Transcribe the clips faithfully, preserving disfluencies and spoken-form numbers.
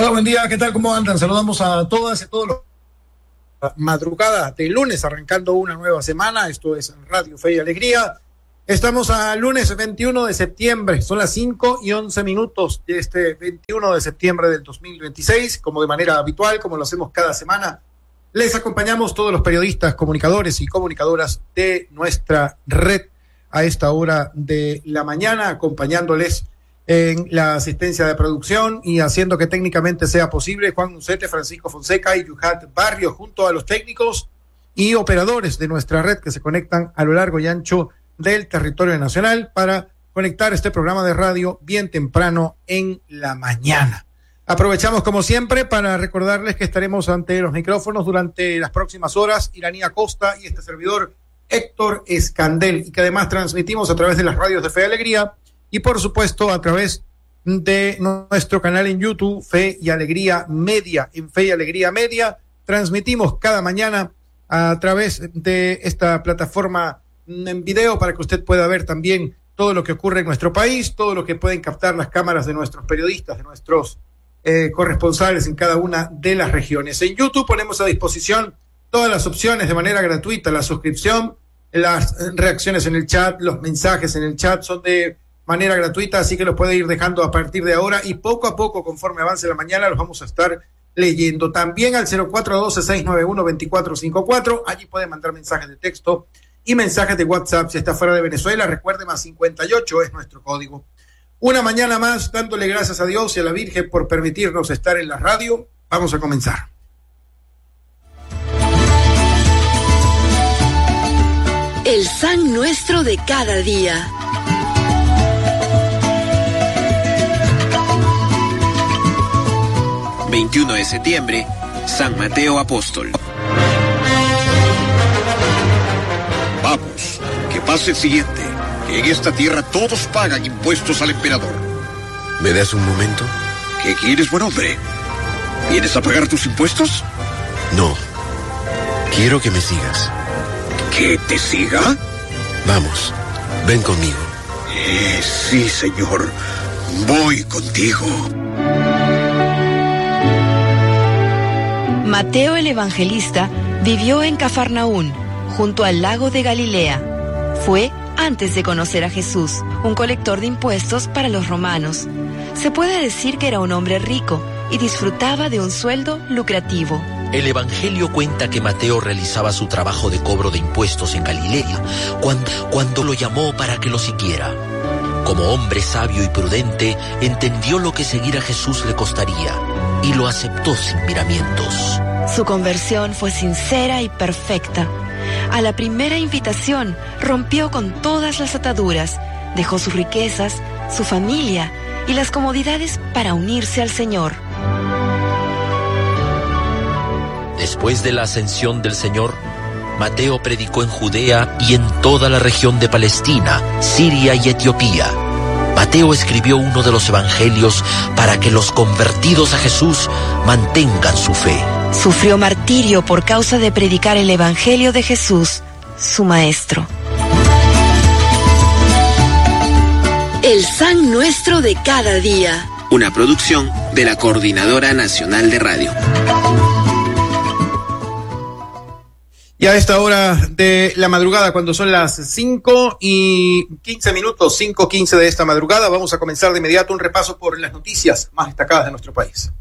Hola, buen día, ¿qué tal? ¿Cómo andan? Saludamos a todas y a todos los... Madrugada de lunes, arrancando una nueva semana. Esto es Radio Fe y Alegría. Estamos a lunes veintiuno de septiembre, son las cinco y once minutos de este veintiuno de septiembre del dos mil veintiséis. Como de manera habitual, como lo hacemos cada semana, les acompañamos todos los periodistas, comunicadores y comunicadoras de nuestra red a esta hora de la mañana, acompañándoles en la asistencia de producción y haciendo que técnicamente sea posible Juan Ucete, Francisco Fonseca y Yuhat Barrio, junto a los técnicos y operadores de nuestra red que se conectan a lo largo y ancho del territorio nacional para conectar este programa de radio bien temprano en la mañana. Aprovechamos como siempre para recordarles que estaremos ante los micrófonos durante las próximas horas, Iranía Costa y este servidor Héctor Escandel, y que además transmitimos a través de las radios de Fe y Alegría y por supuesto a través de nuestro canal en YouTube, Fe y Alegría Media. En Fe y Alegría Media transmitimos cada mañana a través de esta plataforma en video para que usted pueda ver también todo lo que ocurre en nuestro país, todo lo que pueden captar las cámaras de nuestros periodistas, de nuestros eh, corresponsales en cada una de las regiones. En YouTube ponemos a disposición todas las opciones de manera gratuita, la suscripción, las reacciones en el chat, los mensajes en el chat son de manera gratuita, así que los puede ir dejando a partir de ahora y poco a poco, conforme avance la mañana, los vamos a estar leyendo. También al cero cuatro uno dos, seis nueve uno, dos cuatro cinco cuatro, allí puede mandar mensajes de texto y mensajes de WhatsApp si está fuera de Venezuela. Recuerde, más cincuenta y ocho es nuestro código. Una mañana más, dándole gracias a Dios y a la Virgen por permitirnos estar en la radio. Vamos a comenzar. El San Nuestro de cada día. veintiuno de septiembre, San Mateo Apóstol. Vamos, que pase el siguiente, que en esta tierra todos pagan impuestos al emperador. ¿Me das un momento? ¿Qué quieres, buen hombre? ¿Vienes a pagar tus impuestos? No, quiero que me sigas. ¿Que te siga? Vamos, ven conmigo. Eh, sí, señor, voy contigo. Mateo el Evangelista vivió en Cafarnaún, junto al lago de Galilea. Fue antes de conocer a Jesús, un colector de impuestos para los romanos. Se puede decir que era un hombre rico y disfrutaba de un sueldo lucrativo. El Evangelio cuenta que Mateo realizaba su trabajo de cobro de impuestos en Galilea cuando, cuando lo llamó para que lo siguiera. Como hombre sabio y prudente, entendió lo que seguir a Jesús le costaría y lo aceptó sin miramientos. Su conversión fue sincera y perfecta. A la primera invitación, rompió con todas las ataduras, dejó sus riquezas, su familia y las comodidades para unirse al Señor. Después de la ascensión del Señor, Mateo predicó en Judea y en toda la región de Palestina, Siria y Etiopía. Mateo escribió uno de los evangelios para que los convertidos a Jesús mantengan su fe. Sufrió martirio por causa de predicar el evangelio de Jesús, su maestro. El San Nuestro de cada día. Una producción de la Coordinadora Nacional de Radio. Y a esta hora de la madrugada, cuando son las cinco y quince minutos, cinco quince de esta madrugada, vamos a comenzar de inmediato un repaso por las noticias más destacadas de nuestro país.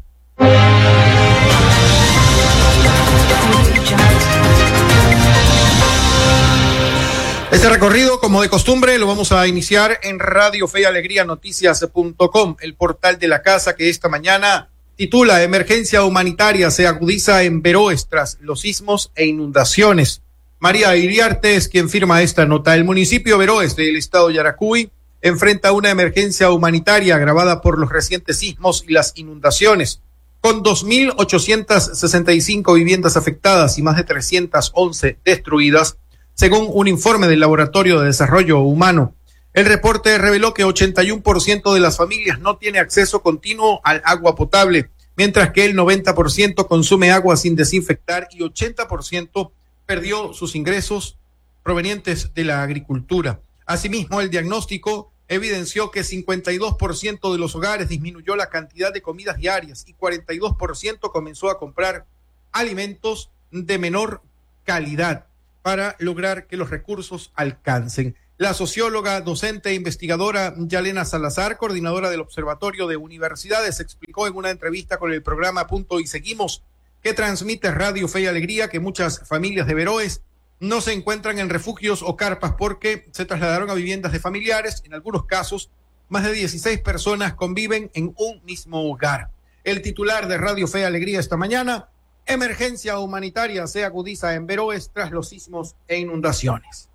Este recorrido, como de costumbre, lo vamos a iniciar en Radio Fe y Alegría Noticias punto com, el portal de la casa que esta mañana titula Emergencia humanitaria se agudiza en Veroes tras los sismos e inundaciones. María Iriarte es quien firma esta nota. El municipio Veroes del estado Yaracuy enfrenta una emergencia humanitaria agravada por los recientes sismos y las inundaciones, con dos mil ochocientas sesenta y cinco viviendas afectadas y más de trescientas once destruidas, según un informe del Laboratorio de Desarrollo Humano. El reporte reveló que ochenta y uno por ciento de las familias no tiene acceso continuo al agua potable, mientras que el noventa por ciento consume agua sin desinfectar y ochenta por ciento perdió sus ingresos provenientes de la agricultura. Asimismo, el diagnóstico evidenció que cincuenta y dos por ciento de los hogares disminuyó la cantidad de comidas diarias y cuarenta y dos por ciento comenzó a comprar alimentos de menor calidad para lograr que los recursos alcancen. La socióloga, docente e investigadora Yalena Salazar, coordinadora del Observatorio de Universidades, explicó en una entrevista con el programa Punto y Seguimos, que transmite Radio Fe y Alegría, que muchas familias de Veroes no se encuentran en refugios o carpas porque se trasladaron a viviendas de familiares. En algunos casos, más de dieciséis personas conviven en un mismo hogar. El titular de Radio Fe y Alegría esta mañana: emergencia humanitaria se agudiza en Veroes tras los sismos e inundaciones.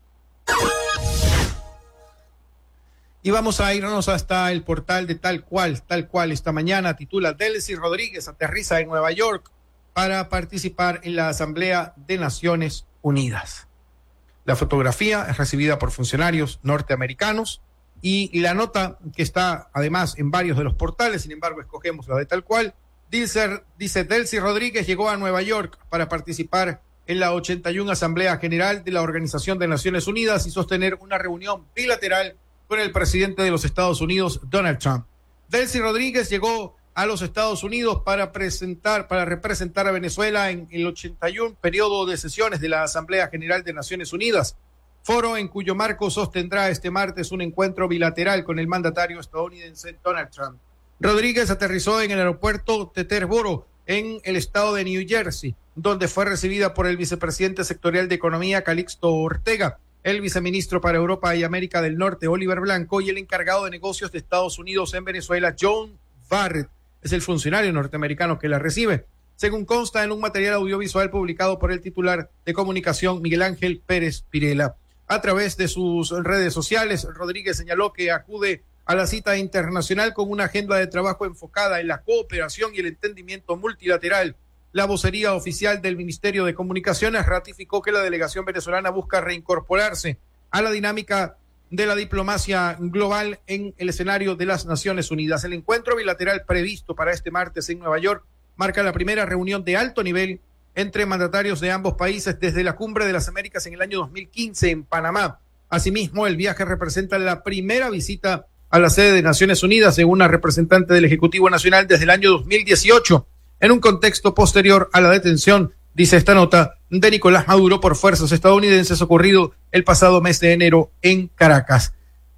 Y vamos a irnos hasta el portal de Tal Cual, Tal Cual esta mañana titula: Delcy Rodríguez aterriza en Nueva York para participar en la Asamblea de Naciones Unidas. La fotografía es recibida por funcionarios norteamericanos y la nota, que está además en varios de los portales, sin embargo escogemos la de Tal Cual, dice, dice Delcy Rodríguez llegó a Nueva York para participar en la ochenta y una Asamblea General de la Organización de Naciones Unidas y sostener una reunión bilateral con el presidente de los Estados Unidos, Donald Trump. Delcy Rodríguez llegó a los Estados Unidos para presentar, para representar a Venezuela en el ochenta y uno periodo de sesiones de la Asamblea General de Naciones Unidas, foro en cuyo marco sostendrá este martes un encuentro bilateral con el mandatario estadounidense Donald Trump. Rodríguez aterrizó en el aeropuerto Teterboro, en el estado de New Jersey, donde fue recibida por el vicepresidente sectorial de Economía, Calixto Ortega, el viceministro para Europa y América del Norte, Oliver Blanco, y el encargado de negocios de Estados Unidos en Venezuela, John Barrett. Es el funcionario norteamericano que la recibe, según consta en un material audiovisual publicado por el titular de comunicación, Miguel Ángel Pérez Pirela. A través de sus redes sociales, Rodríguez señaló que acude a la cita internacional con una agenda de trabajo enfocada en la cooperación y el entendimiento multilateral. La vocería oficial del Ministerio de Comunicaciones ratificó que la delegación venezolana busca reincorporarse a la dinámica de la diplomacia global en el escenario de las Naciones Unidas. El encuentro bilateral previsto para este martes en Nueva York marca la primera reunión de alto nivel entre mandatarios de ambos países desde la Cumbre de las Américas en el año dos mil quince en Panamá. Asimismo, el viaje representa la primera visita a la sede de Naciones Unidas de una representante del Ejecutivo Nacional desde el año dos mil dieciocho, en un contexto posterior a la detención, dice esta nota, de Nicolás Maduro por fuerzas estadounidenses ocurrido el pasado mes de enero en Caracas.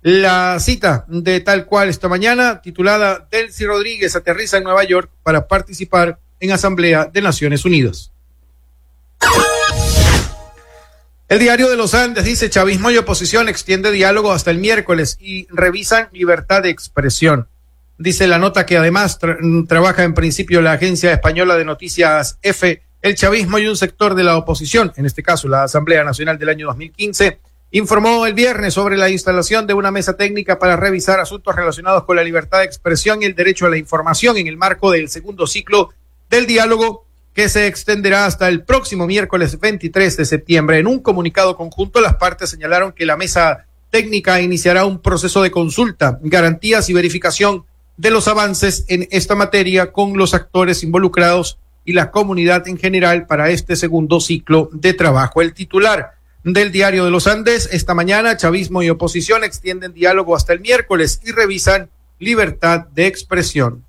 La cita de Tal Cual esta mañana, titulada Delcy Rodríguez aterriza en Nueva York para participar en Asamblea de Naciones Unidas. El Diario de los Andes dice: chavismo y oposición extiende diálogo hasta el miércoles y revisan libertad de expresión. Dice la nota que además tra- trabaja en principio la agencia española de noticias EFE. El chavismo y un sector de la oposición, en este caso la Asamblea Nacional del año dos mil quince, informó el viernes sobre la instalación de una mesa técnica para revisar asuntos relacionados con la libertad de expresión y el derecho a la información en el marco del segundo ciclo del diálogo, que se extenderá hasta el próximo miércoles veintitrés de septiembre. En un comunicado conjunto, las partes señalaron que la mesa técnica iniciará un proceso de consulta, garantías y verificación de los avances en esta materia con los actores involucrados y la comunidad en general para este segundo ciclo de trabajo. El titular del Diario de los Andes esta mañana: chavismo y oposición extienden diálogo hasta el miércoles y revisan libertad de expresión.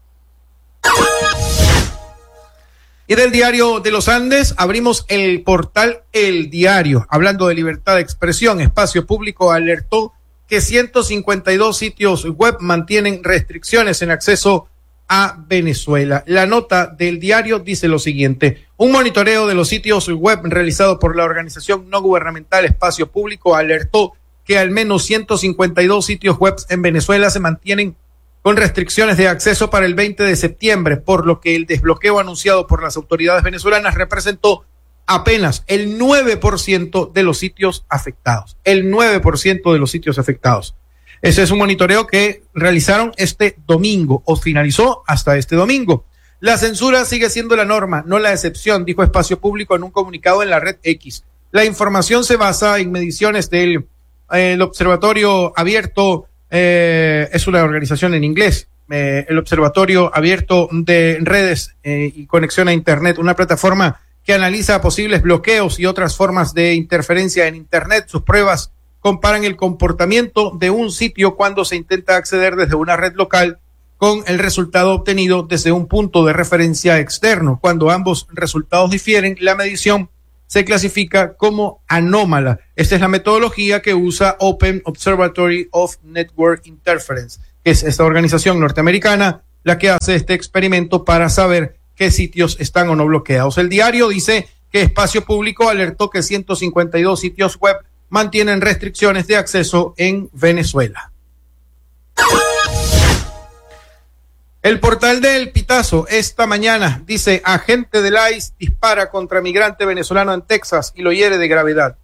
Y del Diario de los Andes abrimos el portal El Diario. Hablando de libertad de expresión, Espacio Público alertó que ciento cincuenta y dos sitios web mantienen restricciones en acceso a Venezuela. La nota del diario dice lo siguiente: un monitoreo de los sitios web realizado por la organización no gubernamental Espacio Público alertó que al menos ciento cincuenta y dos sitios web en Venezuela se mantienen con restricciones de acceso para el veinte de septiembre, por lo que el desbloqueo anunciado por las autoridades venezolanas representó apenas el nueve por ciento de los sitios afectados. El nueve por ciento de los sitios afectados. Ese es un monitoreo que realizaron este domingo, o finalizó hasta este domingo. La censura sigue siendo la norma, no la excepción, dijo Espacio Público en un comunicado en la red X. La información se basa en mediciones del eh, el Observatorio Abierto, eh, es una organización en inglés, eh, el Observatorio Abierto de Redes eh, y Conexión a Internet, una plataforma que analiza posibles bloqueos y otras formas de interferencia en Internet. Sus pruebas comparan el comportamiento de un sitio cuando se intenta acceder desde una red local con el resultado obtenido desde un punto de referencia externo. Cuando ambos resultados difieren, la medición se clasifica como anómala. Esta es la metodología que usa Open Observatory of Network Interference, que es esta organización norteamericana la que hace este experimento para saber qué sitios están o no bloqueados. El diario dice que Espacio Público alertó que ciento cincuenta y dos sitios web mantienen restricciones de acceso en Venezuela. El portal del Pitazo esta mañana dice: agente del I C E dispara contra migrante venezolano en Texas y lo hiere de gravedad.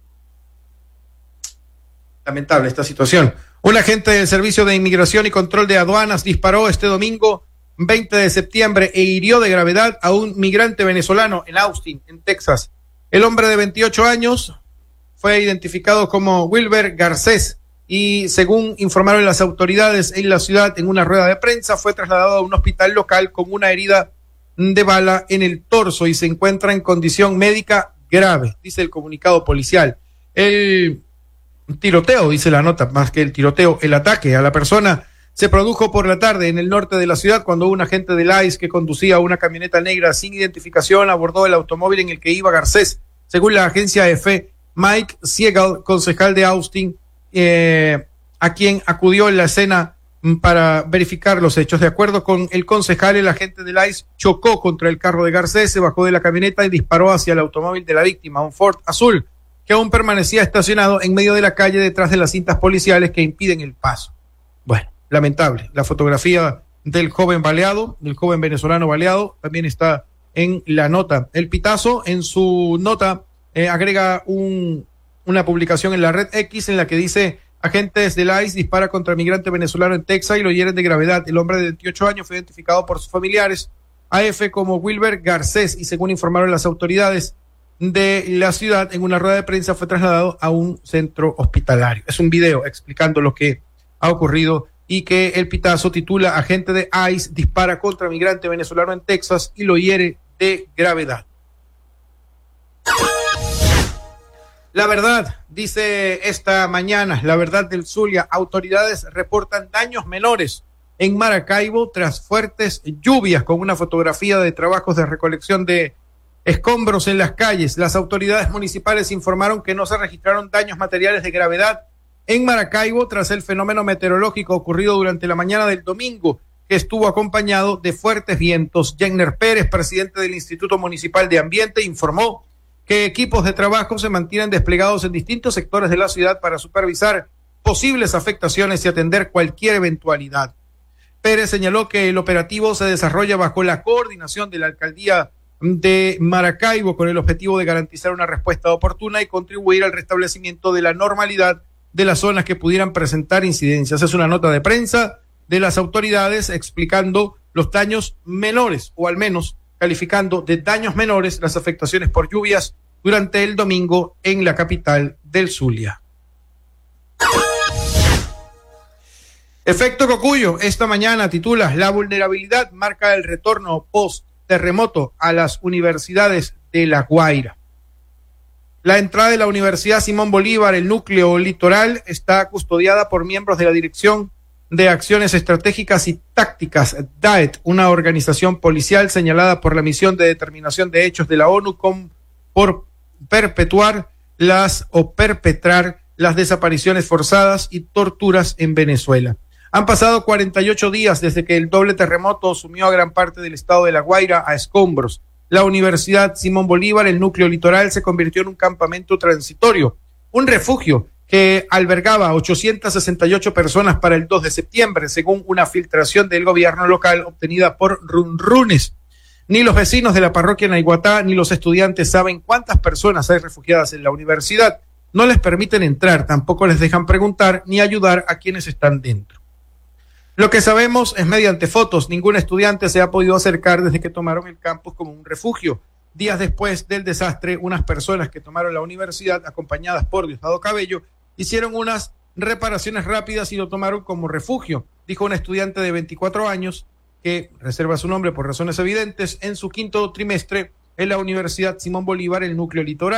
Lamentable esta situación. Un agente del Servicio de Inmigración y Control de Aduanas disparó este domingo veinte de septiembre e hirió de gravedad a un migrante venezolano en Austin, en Texas. El hombre de veintiocho años fue identificado como Wilber Garcés y, según informaron las autoridades en la ciudad en una rueda de prensa, fue trasladado a un hospital local con una herida de bala en el torso y se encuentra en condición médica grave, dice el comunicado policial. El tiroteo, dice la nota, más que el tiroteo, el ataque a la persona se produjo por la tarde en el norte de la ciudad cuando un agente del I C E que conducía una camioneta negra sin identificación abordó el automóvil en el que iba Garcés. Según la agencia A F P, Mike Siegel, concejal de Austin, eh, a quien acudió en la escena para verificar los hechos. De acuerdo con el concejal, el agente del I C E chocó contra el carro de Garcés, se bajó de la camioneta y disparó hacia el automóvil de la víctima, un Ford azul, que aún permanecía estacionado en medio de la calle detrás de las cintas policiales que impiden el paso. Bueno, lamentable. La fotografía del joven baleado, del joven venezolano baleado, también está en la nota. El Pitazo, en su nota, eh, agrega un, una publicación en la red X en la que dice: agentes del I C E dispara contra migrante venezolano en Texas y lo hieren de gravedad. El hombre de veintiocho años fue identificado por sus familiares A F como Wilber Garcés y, según informaron las autoridades de la ciudad, en una rueda de prensa fue trasladado a un centro hospitalario. Es un video explicando lo que ha ocurrido y que el Pitazo titula: agente de I C E dispara contra migrante venezolano en Texas y lo hiere de gravedad. La Verdad dice esta mañana, La Verdad del Zulia: autoridades reportan daños menores en Maracaibo tras fuertes lluvias, con una fotografía de trabajos de recolección de escombros en las calles. Las autoridades municipales informaron que no se registraron daños materiales de gravedad en Maracaibo tras el fenómeno meteorológico ocurrido durante la mañana del domingo, que estuvo acompañado de fuertes vientos. Jenner Pérez, presidente del Instituto Municipal de Ambiente, informó que equipos de trabajo se mantienen desplegados en distintos sectores de la ciudad para supervisar posibles afectaciones y atender cualquier eventualidad. Pérez señaló que el operativo se desarrolla bajo la coordinación de la alcaldía de Maracaibo con el objetivo de garantizar una respuesta oportuna y contribuir al restablecimiento de la normalidad de las zonas que pudieran presentar incidencias. Es una nota de prensa de las autoridades explicando los daños menores, o al menos calificando de daños menores las afectaciones por lluvias durante el domingo en la capital del Zulia. Efecto Cocuyo, esta mañana titula: la vulnerabilidad marca el retorno post-terremoto a las universidades de La Guaira. La entrada de la Universidad Simón Bolívar, el núcleo litoral, está custodiada por miembros de la Dirección de Acciones Estratégicas y Tácticas, D A E T, una organización policial señalada por la Misión de Determinación de Hechos de la ONU con, por perpetuar las o perpetrar las desapariciones forzadas y torturas en Venezuela. Han pasado cuarenta y ocho días desde que el doble terremoto sumió a gran parte del estado de La Guaira a escombros. La Universidad Simón Bolívar, el núcleo litoral, se convirtió en un campamento transitorio, un refugio que albergaba ochocientas sesenta y ocho personas para el dos de septiembre, según una filtración del gobierno local obtenida por Runrunes. Ni los vecinos de la parroquia Naiguatá ni los estudiantes saben cuántas personas hay refugiadas en la universidad. No les permiten entrar, tampoco les dejan preguntar ni ayudar a quienes están dentro. Lo que sabemos es mediante fotos. Ningún estudiante se ha podido acercar desde que tomaron el campus como un refugio. Días después del desastre, unas personas que tomaron la universidad, acompañadas por Diosdado Cabello, hicieron unas reparaciones rápidas y lo tomaron como refugio, dijo un estudiante de veinticuatro años que reserva su nombre por razones evidentes en su quinto trimestre en la Universidad Simón Bolívar, el núcleo litoral.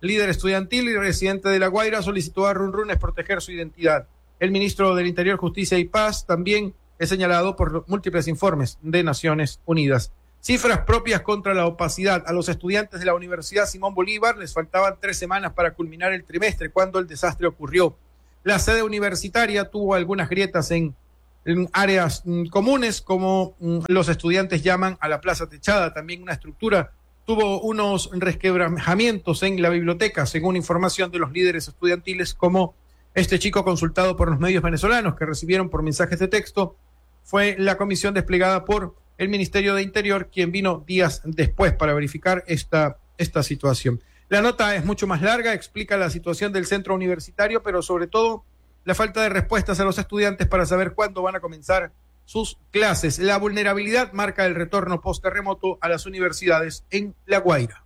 líder estudiantil y residente de La Guaira, solicitó a Runrunes proteger su identidad. El ministro del Interior, Justicia y Paz también es señalado por múltiples informes de Naciones Unidas. Cifras propias contra la opacidad. A los estudiantes de la Universidad Simón Bolívar les faltaban tres semanas para culminar el trimestre cuando el desastre ocurrió. La sede universitaria tuvo algunas grietas en, en áreas mm, comunes, como mm, los estudiantes llaman a la plaza techada. También una estructura tuvo unos resquebrajamientos en la biblioteca, según información de los líderes estudiantiles, como este chico consultado por los medios venezolanos que recibieron por mensajes de texto. Fue la comisión desplegada por el Ministerio de Interior quien vino días después para verificar esta, esta situación. La nota es mucho más larga, explica la situación del centro universitario, pero sobre todo la falta de respuestas a los estudiantes para saber cuándo van a comenzar sus clases. La vulnerabilidad marca el retorno post-terremoto a las universidades en La Guaira.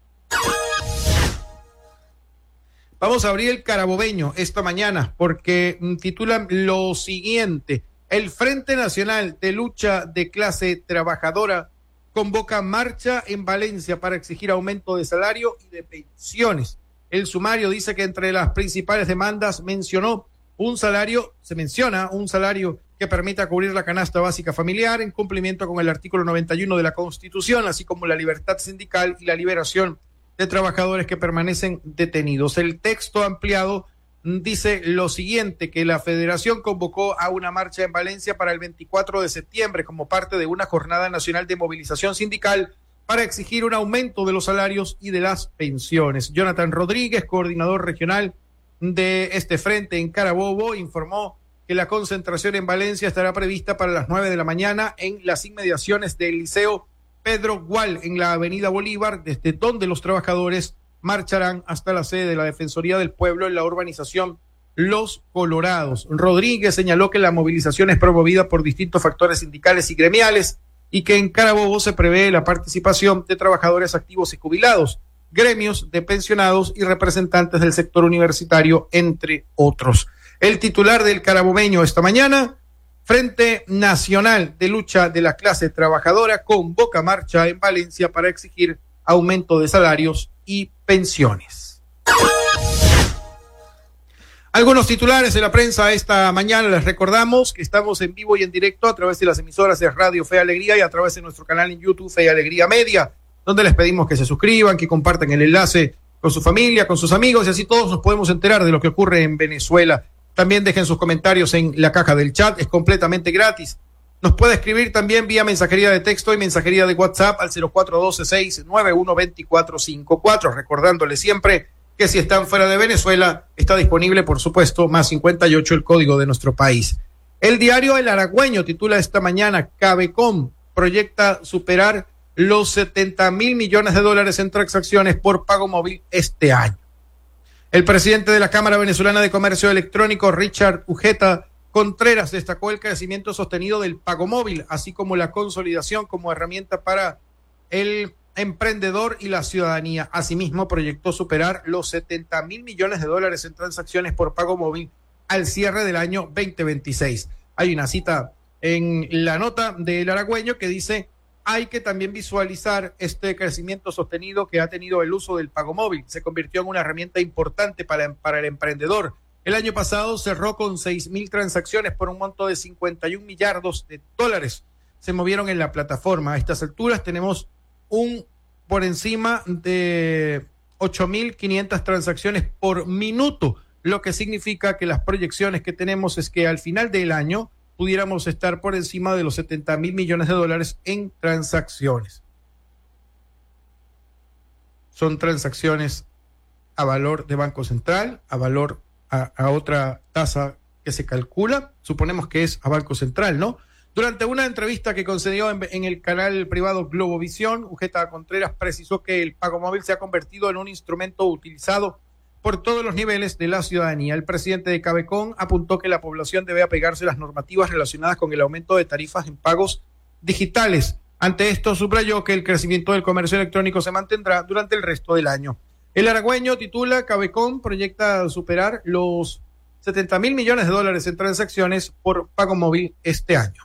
Vamos a abrir el Carabobeño esta mañana porque titulan lo siguiente: el Frente Nacional de Lucha de Clase Trabajadora convoca marcha en Valencia para exigir aumento de salario y de pensiones. El sumario dice que entre las principales demandas mencionó un salario, se menciona un salario que permita cubrir la canasta básica familiar en cumplimiento con el artículo noventa y uno de la Constitución, así como la libertad sindical y la liberación de trabajadores que permanecen detenidos. El texto ampliado dice lo siguiente, que la Federación convocó a una marcha en Valencia para el veinticuatro de septiembre como parte de una jornada nacional de movilización sindical para exigir un aumento de los salarios y de las pensiones. Jonathan Rodríguez, coordinador regional de este frente en Carabobo, informó que la concentración en Valencia estará prevista para las nueve de la mañana en las inmediaciones del Liceo Pedro Gual, en la avenida Bolívar, desde donde los trabajadores marcharán hasta la sede de la Defensoría del Pueblo en la urbanización Los Colorados. Rodríguez señaló que la movilización es promovida por distintos factores sindicales y gremiales y que en Carabobo se prevé la participación de trabajadores activos y jubilados, gremios de pensionados y representantes del sector universitario, entre otros. El titular del Carabobeño esta mañana: Frente Nacional de Lucha de la Clase Trabajadora convoca marcha en Valencia para exigir aumento de salarios y pensiones. Algunos titulares de la prensa esta mañana. Les recordamos que estamos en vivo y en directo a través de las emisoras de Radio Fe y Alegría y a través de nuestro canal en YouTube Fe y Alegría Media, donde les pedimos que se suscriban, que compartan el enlace con su familia, con sus amigos, y así todos nos podemos enterar de lo que ocurre en Venezuela. También dejen sus comentarios en la caja del chat, es completamente gratis. Nos puede escribir también vía mensajería de texto y mensajería de WhatsApp al cero cuatro uno dos seis nueve uno dos cuatro cinco cuatro, recordándole siempre que si están fuera de Venezuela está disponible, por supuesto, más cincuenta y ocho el código de nuestro país. El diario El Aragüeño titula esta mañana: Cabecom proyecta superar los setenta mil millones de dólares en transacciones por pago móvil este año. El presidente de la Cámara Venezolana de Comercio Electrónico, Richard Ujeta Contreras, destacó el crecimiento sostenido del pago móvil, así como la consolidación como herramienta para el emprendedor y la ciudadanía. Asimismo, proyectó superar los setenta mil millones de dólares en transacciones por pago móvil al cierre del año veinte veintiséis. Hay una cita en la nota del Aragüeño que dice: hay que también visualizar este crecimiento sostenido que ha tenido el uso del pago móvil. Se convirtió en una herramienta importante para, para el emprendedor. El año pasado cerró con seis mil transacciones por un monto de cincuenta y un millardos de dólares. Se movieron en la plataforma. A estas alturas tenemos un por encima de ocho mil quinientas transacciones por minuto, lo que significa que las proyecciones que tenemos es que al final del año pudiéramos estar por encima de los setenta mil millones de dólares en transacciones. Son transacciones a valor de Banco Central, a valor a, a otra tasa que se calcula, suponemos que es a Banco Central, ¿no? Durante una entrevista que concedió en, en el canal privado Globovisión, Ujeta Contreras precisó que el pago móvil se ha convertido en un instrumento utilizado por todos los niveles de la ciudadanía. El presidente de Cabecom apuntó que la población debe apegarse a las normativas relacionadas con el aumento de tarifas en pagos digitales. Ante esto, subrayó que el crecimiento del comercio electrónico se mantendrá durante el resto del año. El Aragüeño titula: Cabecom proyecta superar los setenta mil millones de dólares en transacciones por pago móvil este año.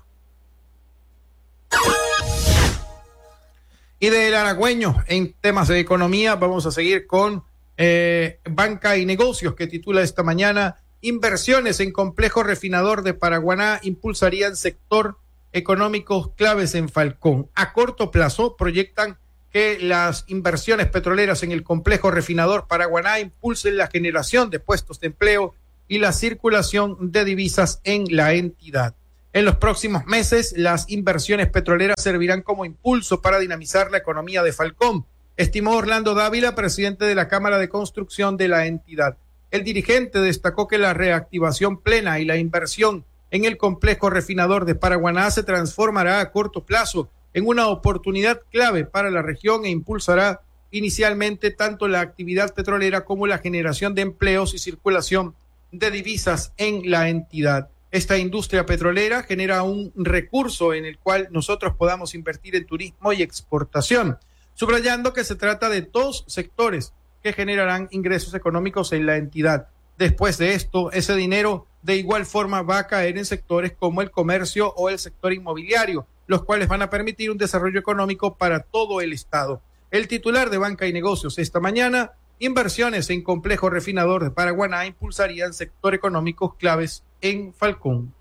Y del Aragüeño, en temas de economía, vamos a seguir con eh, Banca y Negocios, que titula esta mañana: inversiones en complejo refinador de Paraguaná impulsarían sector económicos claves en Falcón. A corto plazo proyectan que las inversiones petroleras en el complejo refinador Paraguaná impulsen la generación de puestos de empleo y la circulación de divisas en la entidad. En los próximos meses, las inversiones petroleras servirán como impulso para dinamizar la economía de Falcón, estimó Orlando Dávila, presidente de la Cámara de Construcción de la entidad. El dirigente destacó que la reactivación plena y la inversión en el complejo refinador de Paraguaná se transformará a corto plazo en una oportunidad clave para la región e impulsará inicialmente tanto la actividad petrolera como la generación de empleos y circulación de divisas en la entidad. Esta industria petrolera genera un recurso en el cual nosotros podamos invertir en turismo y exportación, subrayando que se trata de dos sectores que generarán ingresos económicos en la entidad. Después de esto, ese dinero de igual forma va a caer en sectores como el comercio o el sector inmobiliario, los cuales van a permitir un desarrollo económico para todo el estado. El titular de Banca y Negocios esta mañana: inversiones en complejo refinador de Paraguaná impulsarían sector económicos claves en Falcón.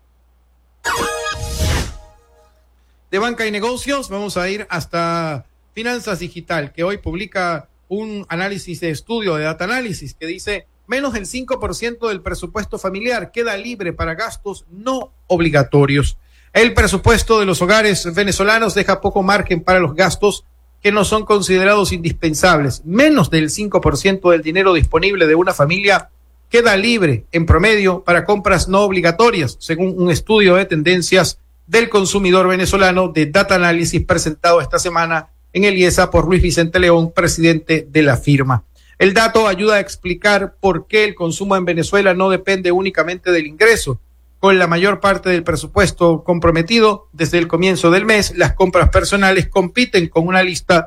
De Banca y Negocios vamos a ir hasta Finanzas Digital, que hoy publica un análisis de estudio de Data Análisis que dice: menos del cinco por ciento del presupuesto familiar queda libre para gastos no obligatorios. El presupuesto de los hogares venezolanos deja poco margen para los gastos que no son considerados indispensables. Menos del cinco por ciento del dinero disponible de una familia queda libre en promedio para compras no obligatorias, según un estudio de tendencias del consumidor venezolano de Data Análisis presentado esta semana en el IESA por Luis Vicente León, presidente de la firma. El dato ayuda a explicar por qué el consumo en Venezuela no depende únicamente del ingreso. Con la mayor parte del presupuesto comprometido desde el comienzo del mes, las compras personales compiten con una lista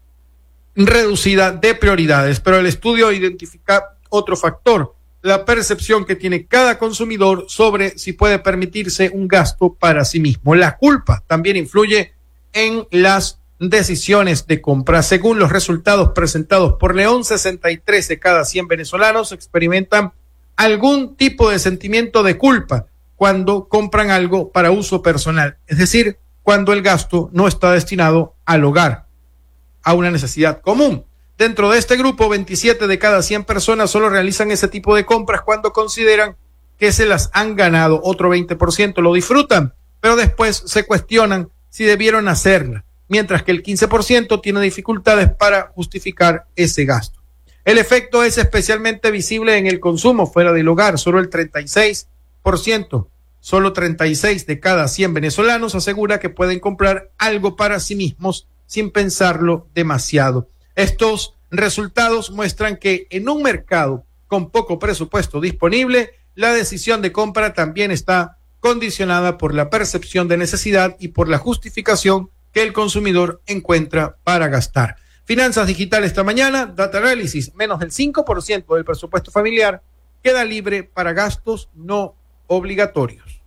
reducida de prioridades, pero el estudio identifica otro factor: la percepción que tiene cada consumidor sobre si puede permitirse un gasto para sí mismo. La culpa también influye en las decisiones de compra. Según los resultados presentados por León, sesenta y tres de cada cien venezolanos experimentan algún tipo de sentimiento de culpa cuando compran algo para uso personal, es decir, cuando el gasto no está destinado al hogar, a una necesidad común. Dentro de este grupo, veintisiete de cada cien personas solo realizan ese tipo de compras cuando consideran que se las han ganado. Otro veinte por ciento lo disfrutan, pero después se cuestionan si debieron hacerla, mientras que el quince por ciento tiene dificultades para justificar ese gasto. El efecto es especialmente visible en el consumo fuera del hogar. Solo el treinta y seis por ciento, solo treinta y seis de cada cien venezolanos asegura que pueden comprar algo para sí mismos sin pensarlo demasiado. Estos resultados muestran que en un mercado con poco presupuesto disponible, la decisión de compra también está condicionada por la percepción de necesidad y por la justificación que el consumidor encuentra para gastar. Finanzas Digital esta mañana, Data Análisis: menos del cinco por ciento del presupuesto familiar queda libre para gastos no obligatorios.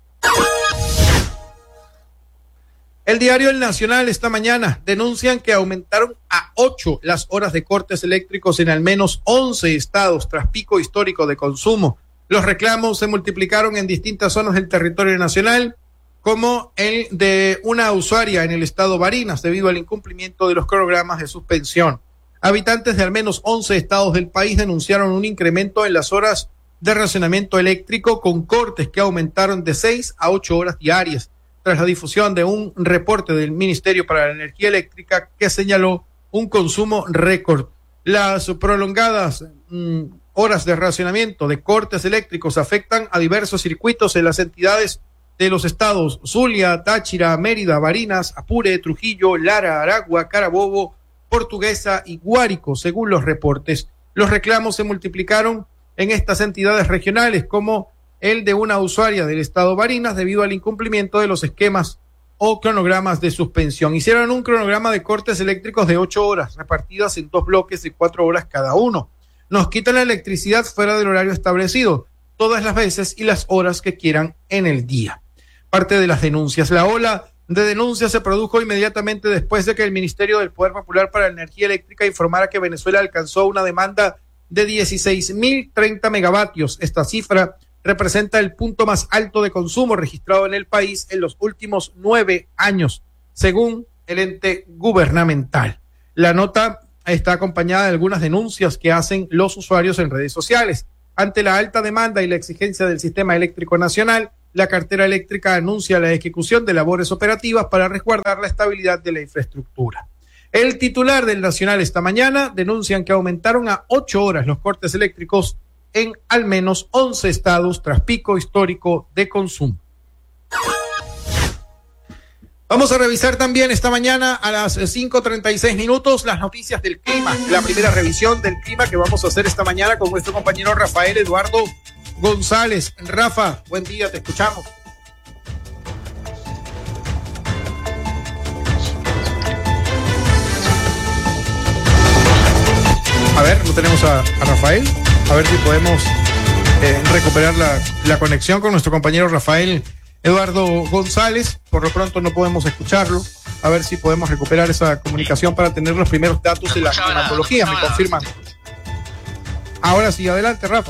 El diario El Nacional esta mañana denuncian que aumentaron a ocho las horas de cortes eléctricos en al menos once estados tras pico histórico de consumo. Los reclamos se multiplicaron en distintas zonas del territorio nacional, como el de una usuaria en el estado Barinas, debido al incumplimiento de los cronogramas de suspensión. Habitantes de al menos once estados del país denunciaron un incremento en las horas de racionamiento eléctrico, con cortes que aumentaron de seis a ocho horas diarias, tras la difusión de un reporte del Ministerio para la Energía Eléctrica que señaló un consumo récord. Las prolongadas mmm, horas de racionamiento de cortes eléctricos afectan a diversos circuitos en las entidades de los estados Zulia, Táchira, Mérida, Barinas, Apure, Trujillo, Lara, Aragua, Carabobo, Portuguesa y Guárico, según los reportes. Los reclamos se multiplicaron en estas entidades regionales, como el de una usuaria del estado Barinas, debido al incumplimiento de los esquemas o cronogramas de suspensión. Hicieron un cronograma de cortes eléctricos de ocho horas, repartidas en dos bloques de cuatro horas cada uno. Nos quitan la electricidad fuera del horario establecido, todas las veces y las horas que quieran en el día. Parte de las denuncias: la ola de denuncia se produjo inmediatamente después de que el Ministerio del Poder Popular para la Energía Eléctrica informara que Venezuela alcanzó una demanda de dieciséis mil treinta megavatios. Esta cifra representa el punto más alto de consumo registrado en el país en los últimos nueve años, según el ente gubernamental. La nota está acompañada de algunas denuncias que hacen los usuarios en redes sociales. Ante la alta demanda y la exigencia del sistema eléctrico nacional, la cartera eléctrica anuncia la ejecución de labores operativas para resguardar la estabilidad de la infraestructura. El titular del Nacional esta mañana denuncian que aumentaron a ocho horas los cortes eléctricos en al menos once estados tras pico histórico de consumo. Vamos a revisar también esta mañana a las cinco treinta y seis minutos las noticias del clima, la primera revisión del clima que vamos a hacer esta mañana con nuestro compañero Rafael Eduardo González. Rafa, buen día, te escuchamos. A ver, lo tenemos a, a Rafael, a ver si podemos eh, recuperar la, la conexión con nuestro compañero Rafael Eduardo González. Por lo pronto no podemos escucharlo. A ver si podemos recuperar esa comunicación para tener los primeros datos de la climatología. Me confirman. Ahora sí, adelante, Rafa.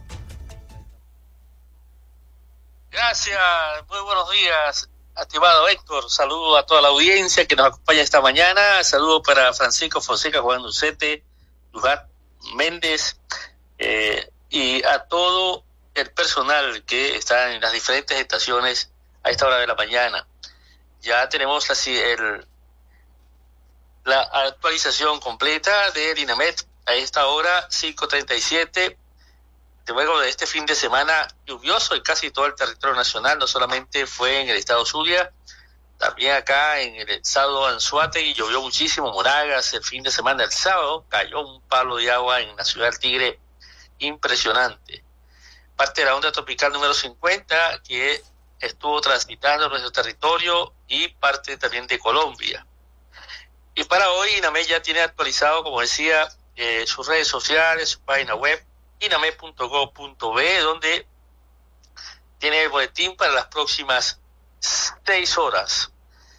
Gracias, muy buenos días, estimado Héctor. Saludo a toda la audiencia que nos acompaña esta mañana. Saludo para Francisco Fonseca, Juan Ducete, Luján Méndez eh, y a todo el personal que está en las diferentes estaciones a esta hora de la mañana. Ya tenemos así el, la actualización completa de Dinamet a esta hora, cinco treinta y siete, luego de este fin de semana lluvioso en casi todo el territorio nacional. No solamente fue en el estado Zulia, también acá en el estado Anzoátegui llovió muchísimo. Monagas, el fin de semana, el sábado, cayó un palo de agua en la ciudad del Tigre impresionante. Parte de la onda tropical número cincuenta que estuvo transitando nuestro territorio y parte también de Colombia. Y para hoy INAMED ya tiene actualizado, como decía, eh, sus redes sociales, su página web, inamed punto gob punto be, donde tiene el boletín para las próximas seis horas.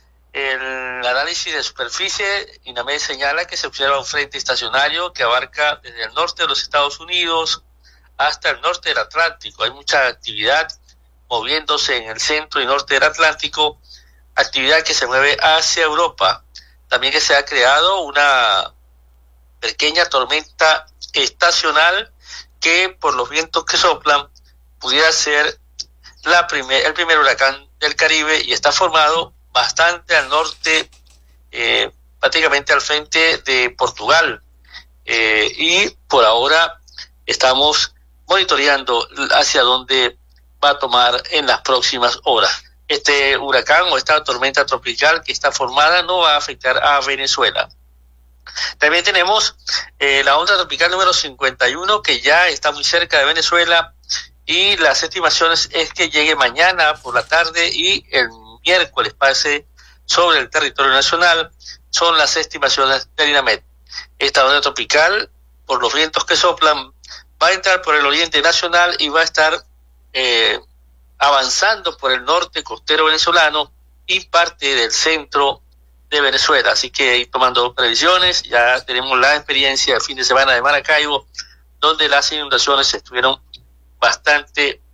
El análisis de superficie, INAMED señala que se observa un frente estacionario que abarca desde el norte de los Estados Unidos hasta el norte del Atlántico. Hay mucha actividad moviéndose en el centro y norte del Atlántico, actividad que se mueve hacia Europa. También que se ha creado una pequeña tormenta estacional que por los vientos que soplan pudiera ser la primer, el primer huracán del Caribe, y está formado bastante al norte, eh, prácticamente al frente de Portugal. Eh, y por ahora estamos monitoreando hacia dónde va a tomar en las próximas horas. Este huracán o esta tormenta tropical que está formada no va a afectar a Venezuela. También tenemos eh, la onda tropical número cincuenta y uno que ya está muy cerca de Venezuela, y las estimaciones es que llegue mañana por la tarde y el miércoles pase sobre el territorio nacional. Son las estimaciones del INAMED. Esta onda tropical, por los vientos que soplan, va a entrar por el oriente nacional y va a estar eh, avanzando por el norte costero venezolano y parte del centro de Venezuela. Así que ir tomando previsiones. Ya tenemos la experiencia del fin de semana de Maracaibo, donde las inundaciones estuvieron bastante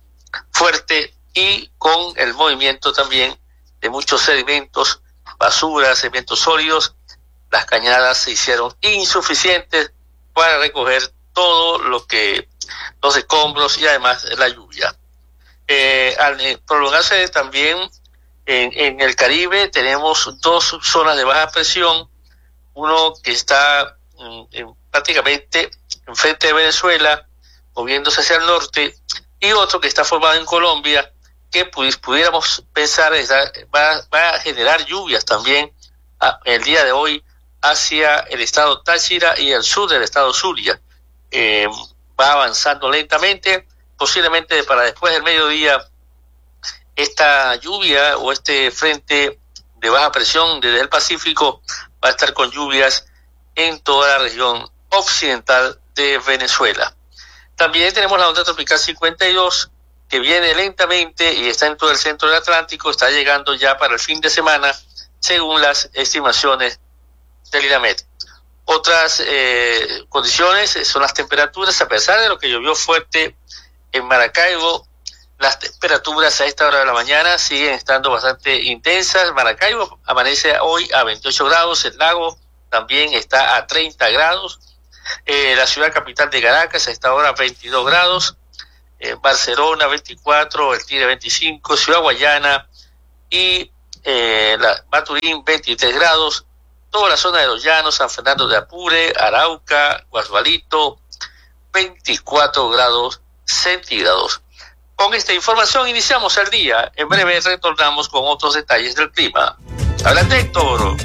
fuerte y con el movimiento también de muchos sedimentos, basuras, sedimentos sólidos. Las cañadas se hicieron insuficientes para recoger todo lo que, los escombros y además la lluvia. Eh, al prolongarse también en, en el Caribe, tenemos dos zonas de baja presión, uno que está en, en, prácticamente enfrente de Venezuela, moviéndose hacia el norte, y otro que está formado en Colombia, que pudiéramos pensar está, va, va a generar lluvias también a, el día de hoy hacia el estado Táchira y el sur del estado Zulia. Eh, va avanzando lentamente, posiblemente para después del mediodía esta lluvia o este frente de baja presión desde el Pacífico va a estar con lluvias en toda la región occidental de Venezuela. También tenemos la onda tropical cincuenta y dos que viene lentamente y está en todo el centro del Atlántico, está llegando ya para el fin de semana, según las estimaciones del INAMED. Otras eh, condiciones son las temperaturas. A pesar de lo que llovió fuerte en Maracaibo, las temperaturas a esta hora de la mañana siguen estando bastante intensas. Maracaibo amanece hoy a veintiocho grados, el lago también está a treinta grados, eh, la ciudad capital de Caracas a esta hora veintidós grados, eh, Barcelona veinticuatro, El Tigre veinticinco, Ciudad Guayana y eh, la Maturín veintitrés grados, toda la zona de los Llanos, San Fernando de Apure, Arauca, Guasdualito, veinticuatro grados centígrados. Con esta información iniciamos el día. En breve retornamos con otros detalles del clima. Adelante, Héctor.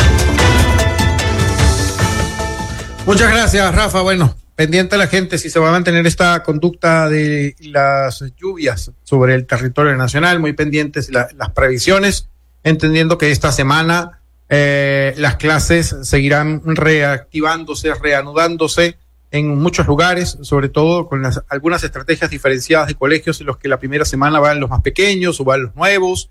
Muchas gracias, Rafa. Bueno, pendiente a la gente si se va a mantener esta conducta de las lluvias sobre el territorio nacional, muy pendientes la, las previsiones, entendiendo que esta semana eh, las clases seguirán reactivándose, reanudándose en muchos lugares, sobre todo con las, algunas estrategias diferenciadas de colegios en los que la primera semana van los más pequeños o van los nuevos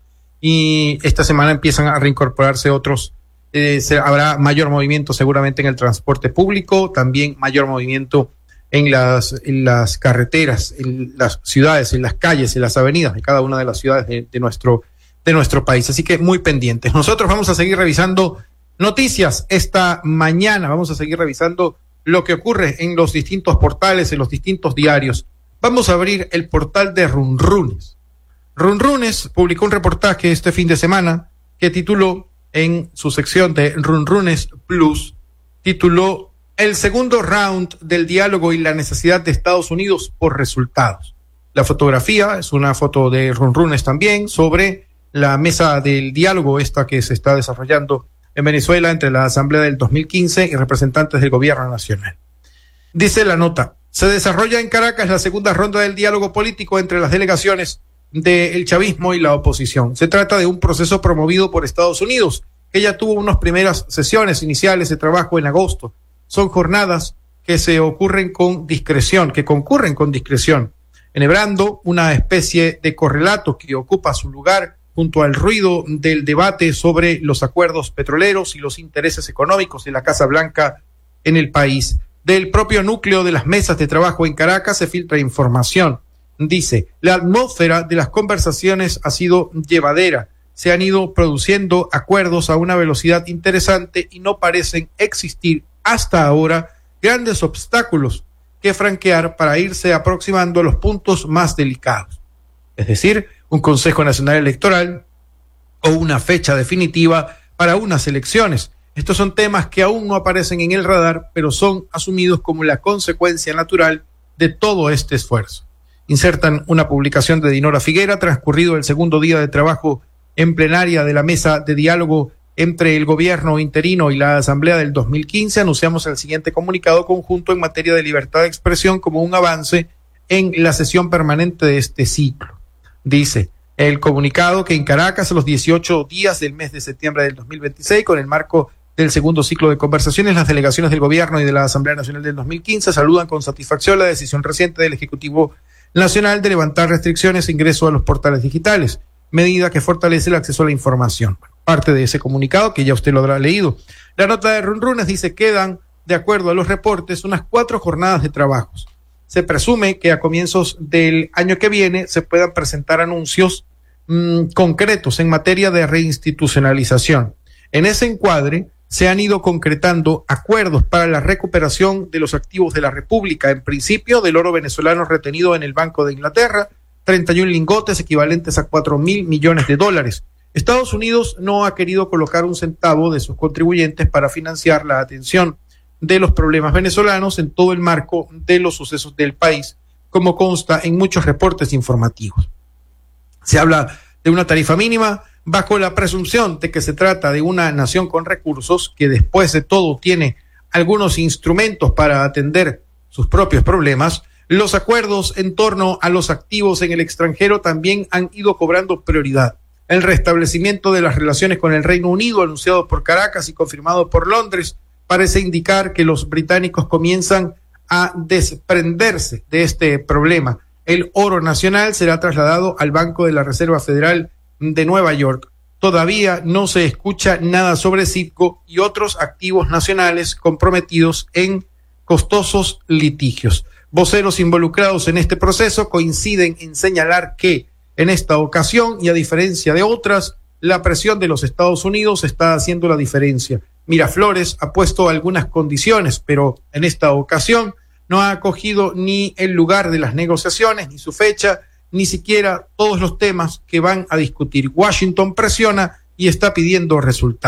y esta semana empiezan a reincorporarse otros. Eh, se, habrá mayor movimiento seguramente en el transporte público, también mayor movimiento en las, en las carreteras, en las ciudades, en las calles, en las avenidas de cada una de las ciudades de, de nuestro, de nuestro país. Así que muy pendientes. Nosotros vamos a seguir revisando noticias esta mañana, vamos a seguir revisando lo que ocurre en los distintos portales, en los distintos diarios. Vamos a abrir el portal de Runrunes. Runrunes publicó un reportaje este fin de semana que tituló en su sección de Runrunes Plus, tituló El segundo round del diálogo y la necesidad de Estados Unidos por resultados. La fotografía es una foto de Runrunes también sobre la mesa del diálogo, esta que se está desarrollando en Venezuela entre la Asamblea del dos mil quince y representantes del gobierno nacional. Dice la nota, se desarrolla en Caracas la segunda ronda del diálogo político entre las delegaciones del chavismo y la oposición. Se trata de un proceso promovido por Estados Unidos, que ya tuvo unas primeras sesiones iniciales de trabajo en agosto. Son jornadas que se ocurren con discreción, que concurren con discreción, enhebrando una especie de correlato que ocupa su lugar junto al ruido del debate sobre los acuerdos petroleros y los intereses económicos de la Casa Blanca en el país. Del propio núcleo de las mesas de trabajo en Caracas se filtra información. Dice, la atmósfera de las conversaciones ha sido llevadera, se han ido produciendo acuerdos a una velocidad interesante y no parecen existir hasta ahora grandes obstáculos que franquear para irse aproximando a los puntos más delicados. Es decir, un Consejo Nacional Electoral o una fecha definitiva para unas elecciones. Estos son temas que aún no aparecen en el radar, pero son asumidos como la consecuencia natural de todo este esfuerzo. Insertan una publicación de Dinora Figuera, transcurrido el segundo día de trabajo en plenaria de la mesa de diálogo entre el gobierno interino y la Asamblea del dos mil quince, anunciamos el siguiente comunicado conjunto en materia de libertad de expresión como un avance en la sesión permanente de este ciclo. Dice el comunicado que en Caracas, a los dieciocho días del mes de septiembre del dos mil veintiséis, con el marco del segundo ciclo de conversaciones, las delegaciones del gobierno y de la Asamblea Nacional del dos mil quince saludan con satisfacción la decisión reciente del Ejecutivo Nacional de levantar restricciones de ingreso a los portales digitales, medida que fortalece el acceso a la información. Parte de ese comunicado que ya usted lo habrá leído. La nota de Runrunes dice, quedan, de acuerdo a los reportes, unas cuatro jornadas de trabajos. Se presume que a comienzos del año que viene se puedan presentar anuncios mmm, concretos en materia de reinstitucionalización. En ese encuadre se han ido concretando acuerdos para la recuperación de los activos de la República, en principio del oro venezolano retenido en el Banco de Inglaterra, treinta y un lingotes equivalentes a cuatro mil millones de dólares. Estados Unidos no ha querido colocar un centavo de sus contribuyentes para financiar la atención de los problemas venezolanos en todo el marco de los sucesos del país, como consta en muchos reportes informativos. Se habla de una tarifa mínima bajo la presunción de que se trata de una nación con recursos que después de todo tiene algunos instrumentos para atender sus propios problemas. Los acuerdos en torno a los activos en el extranjero también han ido cobrando prioridad. El restablecimiento de las relaciones con el Reino Unido, anunciado por Caracas y confirmado por Londres, parece indicar que los británicos comienzan a desprenderse de este problema. el oro nacional será trasladado al Banco de la Reserva Federal de Nueva York. Todavía no se escucha nada sobre Citgo y otros activos nacionales comprometidos en costosos litigios. Voceros involucrados en este proceso coinciden en señalar que en esta ocasión, y a diferencia de otras, la presión de los Estados Unidos está haciendo la diferencia. Miraflores ha puesto algunas condiciones, pero en esta ocasión no ha acogido ni el lugar de las negociaciones, ni su fecha, ni siquiera todos los temas que van a discutir. Washington presiona y está pidiendo resultados.